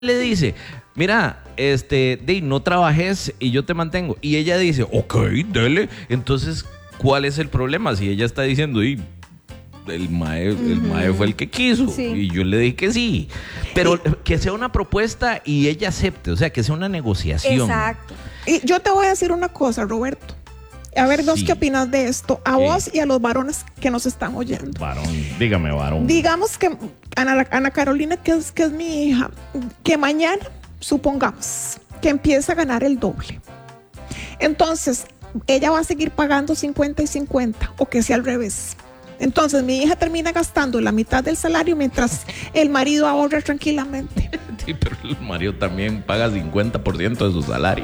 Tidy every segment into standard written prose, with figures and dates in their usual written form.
le dice, mira, no trabajes y yo te mantengo. Y ella dice, ok, dele. Entonces, ¿cuál es el problema? Si ella está diciendo, el mae fue el que quiso, sí, y yo le dije que sí. Pero que sea una propuesta y ella acepte, o sea, que sea una negociación. Exacto. Y yo te voy a decir una cosa, Roberto. A ver, vos qué opinas de esto, a vos y a los varones que nos están oyendo. Varón, dígame, varón. Digamos que Ana Carolina, que es mi hija, que mañana, supongamos, que empieza a ganar el doble. Entonces, ella va a seguir pagando 50 y 50, o que sea al revés. Entonces, mi hija termina gastando la mitad del salario mientras el marido ahorra tranquilamente. Sí, pero el marido también paga 50% de su salario.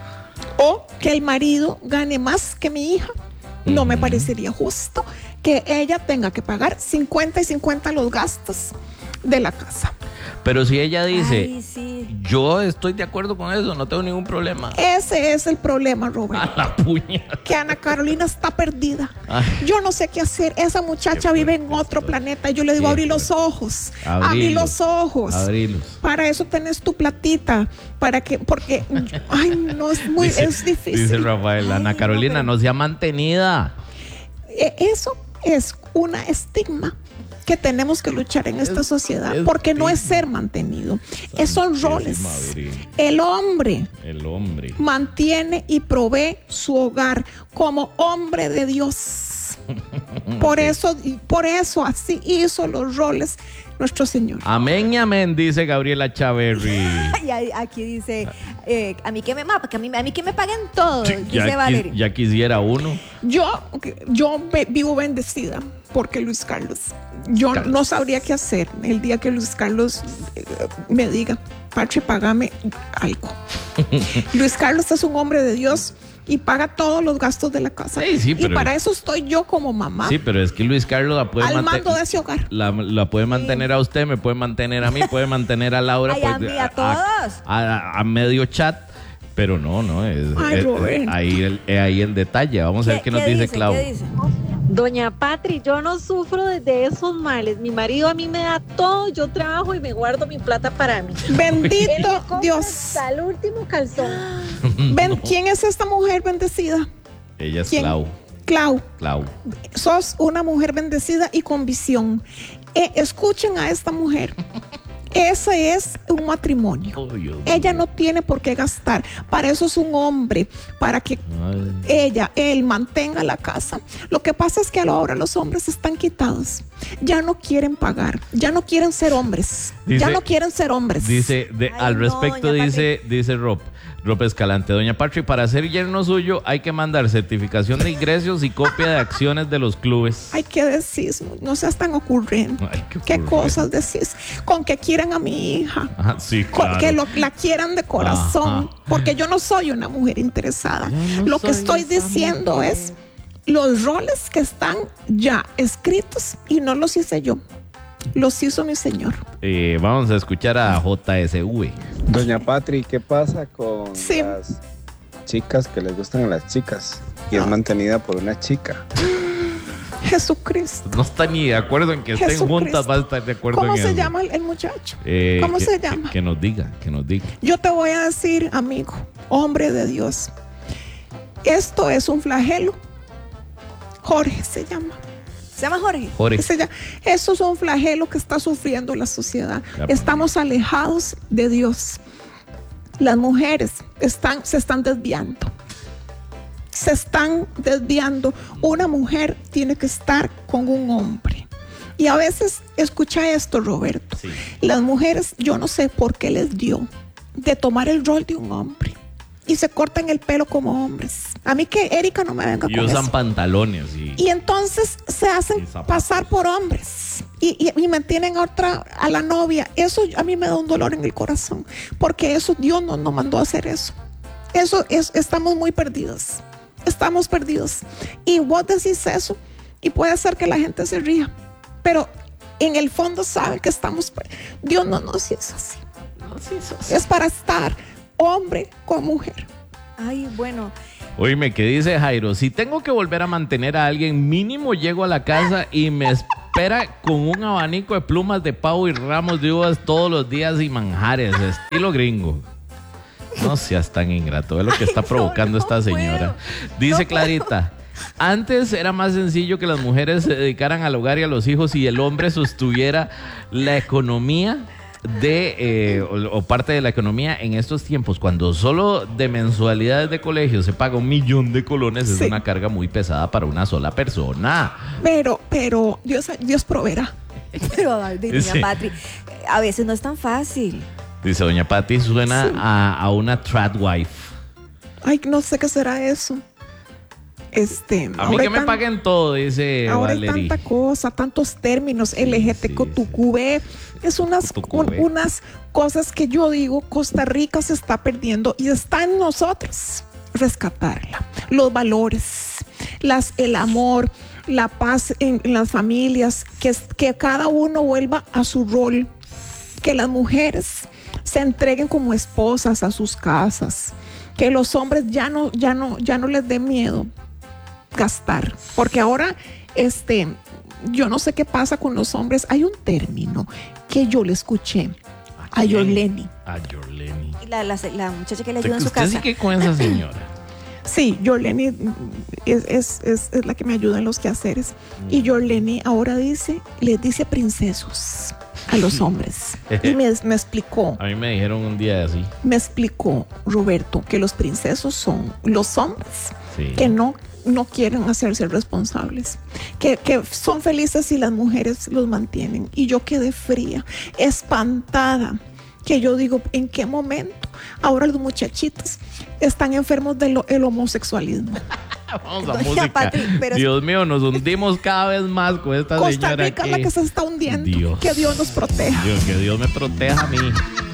O que el marido gane más que mi hija. No me parecería justo que ella tenga que pagar 50 y 50 los gastos de la casa. Pero si ella dice, ay, sí, yo estoy de acuerdo con eso, no tengo ningún problema. Ese es el problema, Roberto. A la puña. Que Ana Carolina está perdida. Ay. Yo no sé qué hacer. Esa muchacha vive en otro planeta. Yo le digo, abrí los ojos. Abrí los ojos. Abrilos. Para eso tenés tu platita. Porque, ay, no, es difícil. Dice Rafael, Ana Carolina, no sea mantenida. Eso es una estigma que tenemos que luchar en esta sociedad, porque no es ser mantenido, son roles. El hombre mantiene y provee su hogar como hombre de Dios. Por eso así hizo los roles nuestro Señor. Amén y amén, dice Gabriela Chaverri. Y aquí dice, a mí que me paguen todo, Sí, dice Valeria. Ya quisiera uno. Yo vivo bendecida porque Luis Carlos. Yo no sabría qué hacer el día que Luis Carlos me diga, Patri, págame algo. Luis Carlos es un hombre de Dios y paga todos los gastos de la casa. Sí, y para eso estoy yo como mamá. Sí, pero es que Luis Carlos la puede al mando de ese hogar. La puede mantener a usted, me puede mantener a mí, puede mantener a Laura. Ay, pues, a todos. A medio chat. Pero no, es ahí el detalle. Vamos a ver qué nos dice Clau. ¿Qué dice? Doña Patri, yo no sufro de esos males. Mi marido a mí me da todo, yo trabajo y me guardo mi plata para mí. Bendito Dios. Hasta el último calzón. ¿Quién es esta mujer bendecida? Ella es ¿Quién? Clau. Sos una mujer bendecida y con visión. Escuchen a esta mujer. Ese es un matrimonio. Ella no tiene por qué gastar. Para eso es un hombre, para que él mantenga la casa. Lo que pasa es que ahora los hombres están quitados. Ya no quieren pagar. Ya no quieren ser hombres. Dice, al respecto, dice Rob Escalante, doña Patri, para ser yerno suyo hay que mandar certificación de ingresos y copia de acciones de los clubes. Ay, ¿qué decís? No seas tan ocurrente. ¿Qué cosas decís? Con que quieran a mi hija. Ajá, sí, claro. Que la quieran de corazón. Ajá. Porque yo no soy una mujer interesada. Lo que estoy diciendo es los roles que están ya escritos y no los hice yo. Los hizo mi Señor. Vamos a escuchar a JSV. Doña Patri, ¿qué pasa con las chicas que les gustan a las chicas y es mantenida por una chica? Jesucristo. No está ni de acuerdo en que estén juntas, va a estar de acuerdo en eso. ¿Cómo se llama el muchacho? ¿Cómo se llama? Que nos diga. Yo te voy a decir, amigo, hombre de Dios, esto es un flagelo. Jorge se llama. ¿Se llama Jorge? Eso es un flagelo que está sufriendo la sociedad. Estamos alejados de Dios. Las mujeres se están desviando. Una mujer tiene que estar con un hombre. Y a veces, escucha esto, Roberto. Sí. Las mujeres, yo no sé por qué les dio de tomar el rol de un hombre. Y se cortan el pelo como hombres. A mí que Erika no me venga con eso. Y usan pantalones. Y entonces se hacen pasar por hombres. Y mantienen a la novia. Eso a mí me da un dolor en el corazón. Porque eso Dios no nos mandó a hacer eso. Estamos muy perdidos. Estamos perdidos. Y vos decís eso. Y puede ser que la gente se ría. Pero en el fondo sabe que estamos perdidos. Dios no nos hizo así. Es para estar hombre con mujer. Ay, bueno. Oíme, ¿qué dice Jairo? Si tengo que volver a mantener a alguien, mínimo llego a la casa y me espera con un abanico de plumas de pavo y ramos de uvas todos los días y manjares, estilo gringo. No seas tan ingrato, es lo que está provocando esta señora. Dice Clarita, antes era más sencillo que las mujeres se dedicaran al hogar y a los hijos y el hombre sostuviera la economía o parte de la economía. En estos tiempos, cuando solo de mensualidades de colegio se paga 1 millón de colones, sí, es una carga muy pesada para una sola persona. Pero Dios proveerá. Pero, doña Patri, a veces no es tan fácil. Dice doña Pati, suena sí a una tradwife. Ay, no sé qué será eso. A mí que me paguen todo, dice ahora Valerie. Hay tanta cosa, tantos términos, sí, LGTQB, es unas cosas que yo digo, Costa Rica se está perdiendo y está en nosotros rescatarla. Los valores, el amor, la paz en las familias, que cada uno vuelva a su rol, que las mujeres se entreguen como esposas a sus casas, que los hombres ya no les dé miedo gastar, porque ahora yo no sé qué pasa con los hombres. Hay un término que yo le escuché a Yorleni. La muchacha que le ayuda en su casa. ¿Usted sí que con esa señora? Sí, Yorleni es la que me ayuda en los quehaceres. Y Yorleni ahora les dice princesos a los hombres. Y me explicó. A mí me dijeron un día así. Me explicó, Roberto, que los princesos son los hombres, sí, que no quieren hacerse responsables, que son felices si las mujeres los mantienen. Y yo quedé fría, espantada, que yo digo, ¿en qué momento ahora los muchachitos están enfermos del homosexualismo? Vamos a música. Patri, Dios mío, nos hundimos cada vez más con esta Costa señora. Rica es la que se está hundiendo. Que Dios nos proteja. Que Dios me proteja a mí.